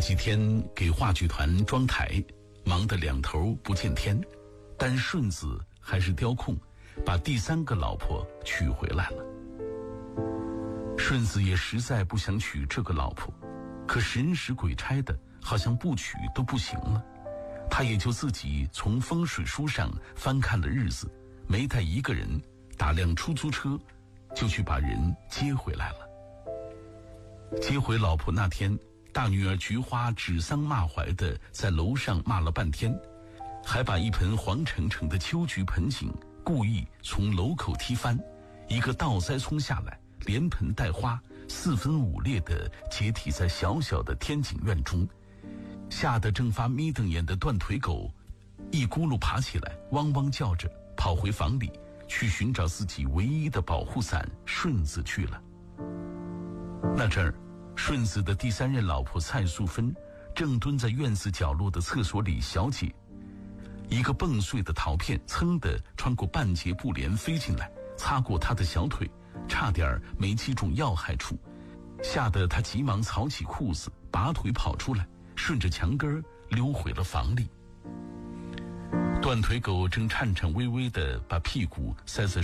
几天给话剧团装台，忙得两头不见天，但顺子还是雕空，把第三个老婆娶回来了。顺子也实在不想娶这个老婆，可神使鬼差的，好像不娶都不行了。他也就自己从风水书上翻看了日子，没带一个人，打辆出租车就去把人接回来了。接回老婆那天，大女儿菊花指桑骂槐的在楼上骂了半天，还把一盆黄澄澄的秋菊盆景故意从楼口踢翻，一个倒栽葱下来，连盆带花四分五裂的解体在小小的天井院中，吓得正发眯瞪眼的断腿狗一咕噜爬起来，汪汪叫着跑回房里去寻找自己唯一的保护伞顺子去了。那阵儿，顺子的第三任老婆蔡素芬正蹲在院子角落的厕所里小解，一个蹦碎的陶片噌地穿过半截布帘飞进来，擦过她的小腿，差点没击中要害处，吓得她急忙草起裤子，拔腿跑出来，顺着墙根溜回了房里。断腿狗正颤颤巍巍地把屁股塞在